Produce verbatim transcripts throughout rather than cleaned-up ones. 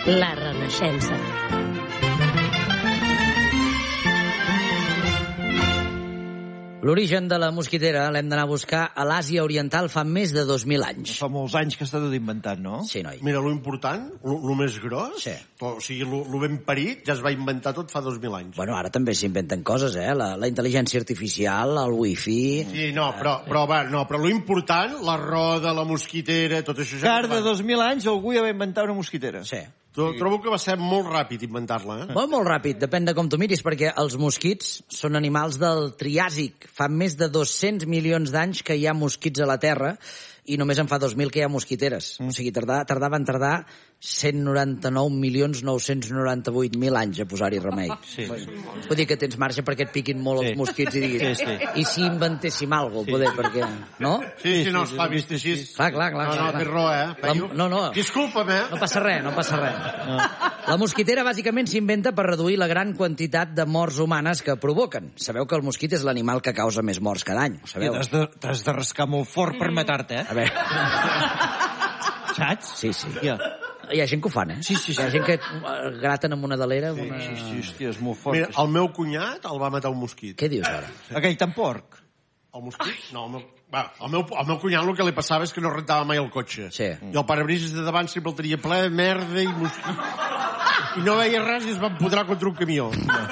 La Renaixença. L'origen de la mosquitera l'hem d'anar a buscar a l'Àsia Oriental fa més de dos mil anys. Fa molts anys que està tot inventat, no? Sí, noi. Mira, lo important, lo, lo més gros, Sí. o sigui, lo, lo ben parit, ja es va inventar tot fa dos mil anys. Bueno, ara també s'inventen coses, eh? La, la intel·ligència artificial, el wifi... Sí, no, però, però, va, no, però lo important, la roda, la mosquitera, tot això... Car de dos mil anys algú ja va inventar una mosquitera. Sí. Trobo que va ser molt ràpid inventar-la, eh? Molt, molt ràpid, depèn de com tu miris, perquè els mosquits són animals del Triàsic. Fa més de dos-cents milions d'anys que hi ha mosquits a la Terra i només en fa dos mil que hi ha mosquiteres. Mm. O sigui, tardar, tardaven tardar cent noranta-nou milions nou-cents noranta-vuit mil anys a posar-hi remei. Sí. Vull dir que tens marge perquè et piquin molt els Sí. mosquits i diguis... Sí, sí. I si inventéssim alguna cosa, poder, perquè... No? Sí, sí, no, esclar, vist així... Clar, clar, clar. No, no, clar. tens raó, eh? La, no, no. Disculpa'm, eh? No passa res, no passa res. No. La mosquitera bàsicament s'inventa per reduir la gran quantitat de morts humanes que provoquen. Sabeu que el mosquit és l'animal que causa més morts cada any, ho sabeu? T'has de, t'has de rascar molt fort per matar-te, eh? A veure... Saps? Sí, sí. Ja. Hi ha gent que ho fan, eh? Sí, sí, sí. Hi ha gent que eh, graten amb una delera... Amb una... Sí, sí, hòstia, és molt fort. Mira, el meu cunyat el va matar un mosquit. Què dius ara? Aquell tan porc. El mosquit? No, el meu... Va, el meu, el meu cunyat el que li passava és que no rentava mai el cotxe. Sí. I el parabrises de davant sempre el tenia ple de merda i mosquit. I no veia res i es va empodrar contra un camió.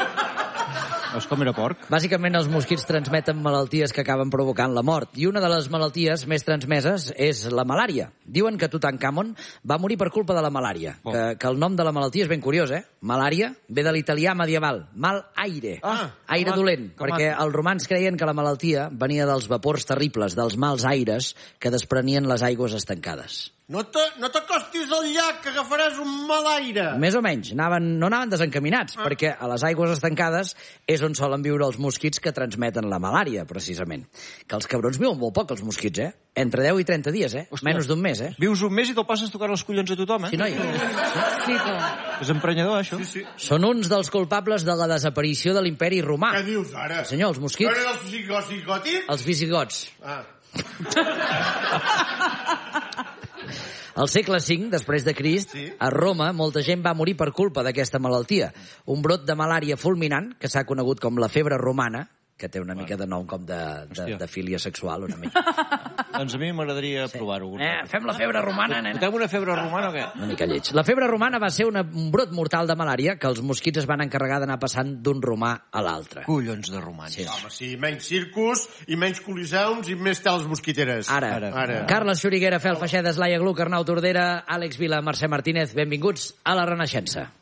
Veus com era porc? Bàsicament els mosquits transmeten malalties que acaben provocant la mort. I una de les malalties més transmeses és la malària. Diuen que Tutankamon va morir per culpa de la malària. Oh. Que, que el nom de la malaltia és ben curiós, eh? Malària ve de l'italià medieval. Mal aire. Ah, aire com a- dolent. com a- Perquè els romans creien que la malaltia venia dels vapors terribles, dels mals aires que desprenien les aigües estancades. No te, no t'acostis al llac, que agafaràs un mal aire. Més o menys, anaven, no anaven desencaminats, ah. perquè a les aigües estancades és on solen viure els mosquits que transmeten la malària, precisament. Que els cabrons viuen molt poc, els mosquits, eh? Entre deu i trenta dies, eh? Hòstia. Menys d'un mes, eh? Vius un mes i te'l passes tocant els collons a tothom, eh? Sí, noi. Sí, tu. És emprenyador, això. Sí, sí. Són uns dels culpables de la desaparició de l'imperi romà. Què dius ara? Senyor, els mosquits... No eren els psicòtics? Els visigots. Ah. Al segle cinc, després de Crist, Sí. a Roma, molta gent va morir per culpa d'aquesta malaltia. Un brot de malària fulminant, que s'ha conegut com la febre romana, que té una mica de nom com de, de, Hòstia. de filia sexual, una mica. Doncs a mi m'agradaria provar-ho. Eh, fem la febre romana, nena. Portem una febre romana o què? Una mica lleig. La febre romana va ser una, un brot mortal de malària que els mosquits es van encarregar d'anar passant d'un romà a l'altre. Collons de romans. Sí. Home, sí, menys circus i menys coliseums i més teles mosquiteres. Ara, Ara. Ara. Carles Xuriguera, Fel Feixedes, Laia Gluck, Arnau Tordera, Àlex Vila, Mercè Martínez, benvinguts a La Renaixença.